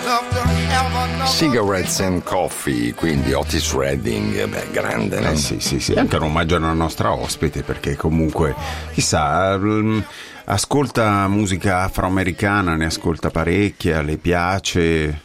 Cigarettes and Coffee, quindi Otis Redding, grande, no? Sì, anche un omaggio alla nostra ospite, perché comunque, chissà, ascolta musica afroamericana, ne ascolta parecchia, le piace?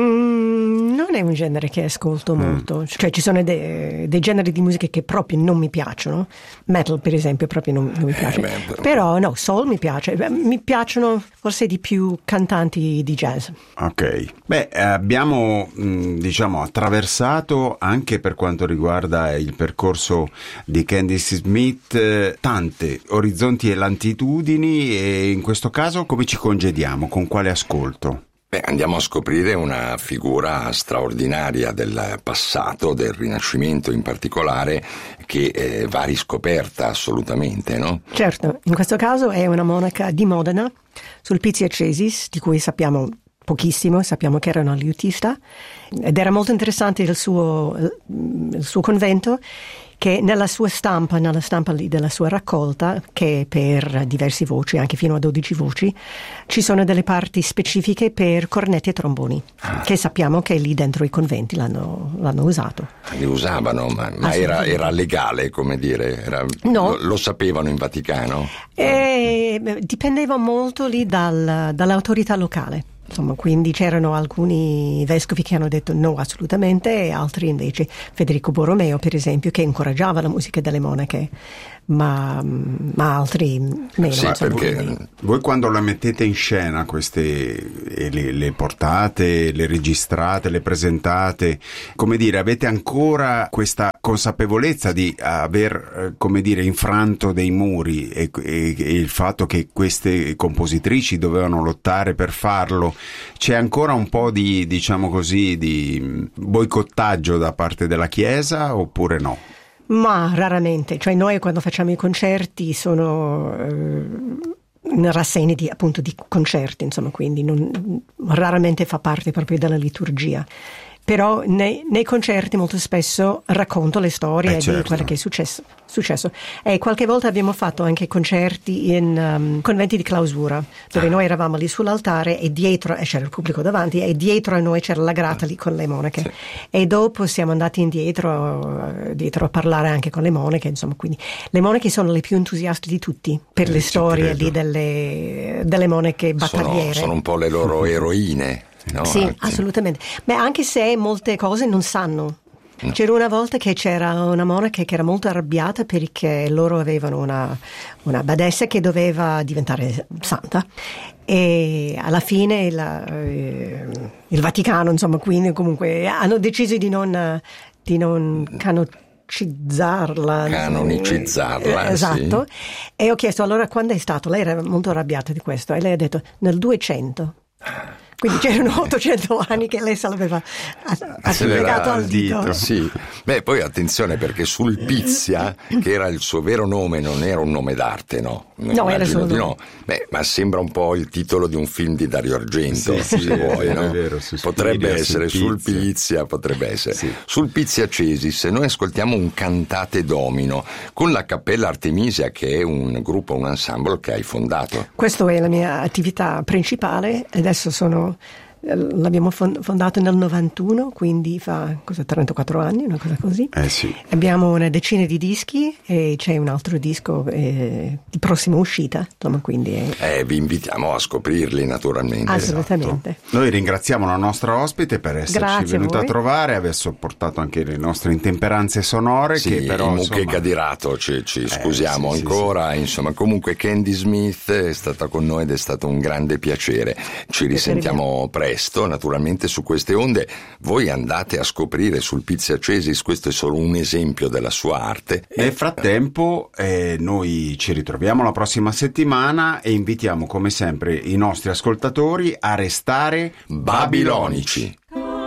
Non è un genere che ascolto molto, cioè ci sono dei generi di musica che proprio non mi piacciono, metal per esempio proprio non mi piace, però no, soul mi piace, mi piacciono forse di più cantanti di jazz. Ok, abbiamo diciamo attraversato anche per quanto riguarda il percorso di Candy Smith tante orizzonti e latitudini, e in questo caso come ci congediamo, con quale ascolto? Andiamo a scoprire una figura straordinaria del passato, del Rinascimento in particolare, che va riscoperta assolutamente, no? Certo, in questo caso è una monaca di Modena, Sulpizia Cesis, di cui sappiamo pochissimo, sappiamo che era una liutista, ed era molto interessante il suo convento, che nella stampa lì della sua raccolta, che è per diverse voci, anche fino a 12 voci, ci sono delle parti specifiche per cornetti e tromboni, che sappiamo che lì dentro i conventi l'hanno usato. Li usavano, ma era legale, come dire? No. Lo sapevano in Vaticano? Dipendeva molto lì dall'autorità locale. Insomma, quindi c'erano alcuni vescovi che hanno detto no assolutamente, e altri invece, Federico Borromeo per esempio, che incoraggiava la musica delle monache, ma altri meno. Sì, perché voi quando la mettete in scena queste, le portate, le registrate, le presentate, come dire, avete ancora questa consapevolezza di aver, come dire, infranto dei muri, e il fatto che queste compositrici dovevano lottare per farlo? C'è ancora un po' di, diciamo così, di boicottaggio da parte della Chiesa, oppure no? Ma raramente, cioè noi quando facciamo i concerti sono una rassegna appunto di concerti, insomma, quindi raramente fa parte proprio della liturgia. Però nei concerti molto spesso racconto le storie di quello che è successo. E qualche volta abbiamo fatto anche concerti in conventi di clausura, dove noi eravamo lì sull'altare e dietro c'era il pubblico davanti, e dietro a noi c'era la grata lì con le monache. Sì. E dopo siamo andati dietro a parlare anche con le monache, insomma, quindi le monache sono le più entusiaste di tutti per le storie lì delle monache battagliere. Sono un po' le loro eroine. No, sì, anche. Assolutamente. Anche se molte cose non sanno. C'era una volta che c'era una monaca che era molto arrabbiata perché loro avevano una badessa che doveva diventare santa, e alla fine il Vaticano, insomma, quindi comunque hanno deciso di non canonicizzarla. Esatto. Sì. E ho chiesto allora quando è stato, lei era molto arrabbiata di questo, e lei ha detto nel 200. Quindi c'erano 800 anni che lei se l'aveva legato al dito. Sì. Poi attenzione, perché Sulpizia, che era il suo vero nome, non era un nome d'arte, no? No, era solo no. Ma sembra un po' il titolo di un film di Dario Argento, se vuoi, no? È vero, potrebbe essere Sulpizia, potrebbe essere. Sì. Sulpizia Cesis, noi ascoltiamo un cantate domino con la Cappella Artemisia, che è un gruppo, un ensemble che hai fondato. Questa è la mia attività principale, adesso l'abbiamo fondato nel 91, quindi fa 34 anni, una cosa così. Sì. Abbiamo una decina di dischi e c'è un altro disco di prossima uscita, insomma, quindi vi invitiamo a scoprirli, naturalmente. Assolutamente. Esatto. Noi ringraziamo la nostra ospite per esserci venuta a trovare, aver sopportato anche le nostre intemperanze sonore, sì, che però il Muccheca di Rato ci scusiamo ancora. Insomma, comunque Candy Smith è stata con noi ed è stato un grande piacere. Ci risentiamo presto, naturalmente, su queste onde. Voi andate a scoprire Sulpizia Cesis, questo è solo un esempio della sua arte. Nel frattempo noi ci ritroviamo la prossima settimana e invitiamo come sempre i nostri ascoltatori a restare babilonici.